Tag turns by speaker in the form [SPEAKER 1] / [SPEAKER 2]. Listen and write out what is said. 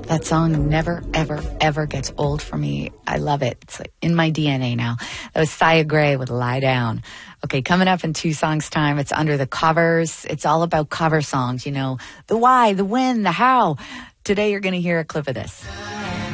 [SPEAKER 1] That song never, ever, ever gets old for me. I love it. It's in my DNA now. That was Sia Gray with Lie Down. Okay, coming up in 2 songs' time, it's Under the Covers. It's all about cover songs, you know, the why, the when, the how. Today you're going to hear a clip of this.